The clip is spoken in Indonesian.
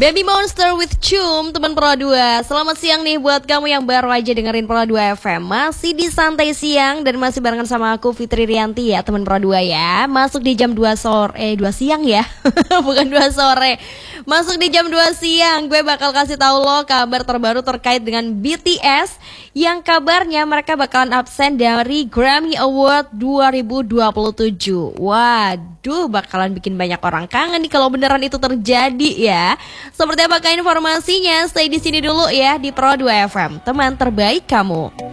Baby Monster with Chum, teman Pro 2. Selamat siang nih buat kamu yang baru aja dengerin Pro 2 FM. Masih di santai siang dan masih barengan sama aku Fitri Rianti ya, teman Pro 2 ya. Masuk di jam 2 sore, 2 siang ya. Bukan 2 sore. Masuk di jam 2 siang, gue bakal kasih tahu lo kabar terbaru terkait dengan BTS yang kabarnya mereka bakalan absen dari Grammy Award 2027. Waduh, bakalan bikin banyak orang kangen nih kalau beneran itu terjadi ya. Seperti apakah informasinya? Stay di sini dulu ya di Pro 2 FM, teman terbaik kamu.